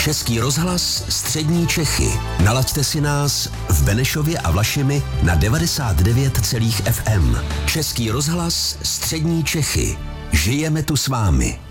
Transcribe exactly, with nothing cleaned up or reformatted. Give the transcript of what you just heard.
Český rozhlas Střední Čechy. Nalaďte si nás v Benešově a Vlašimi na devadesát devět celá osm F M. Český rozhlas Střední Čechy. Žijeme tu s vámi.